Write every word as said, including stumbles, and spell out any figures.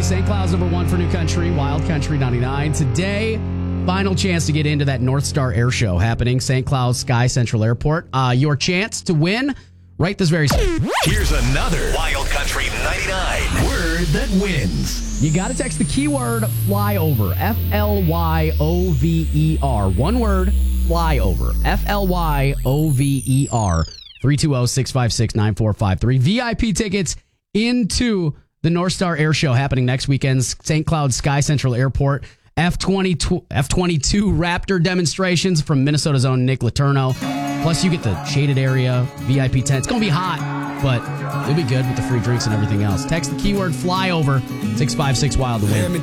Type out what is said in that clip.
Saint Cloud's number one for New Country, Wild Country ninety-nine. Today, final chance to get into that North Star Air Show happening, Saint Cloud Sky Central Airport. Uh, your chance to win right this very second. Here's another Wild Country ninety-nine word that wins. You got to text the keyword flyover, F L Y O V E R. One word, flyover, F L Y O V E R. three two zero, six five six, nine four five three. V I P tickets into the North Star Air Show happening next weekend, Saint Cloud Sky Central Airport. F twenty-two, F twenty-two Raptor demonstrations from Minnesota's own Nick Letourneau. Plus, you get the shaded area, V I P tent. It's going to be hot, but it'll be good with the free drinks and everything else. Text the keyword flyover, six five six wild to win.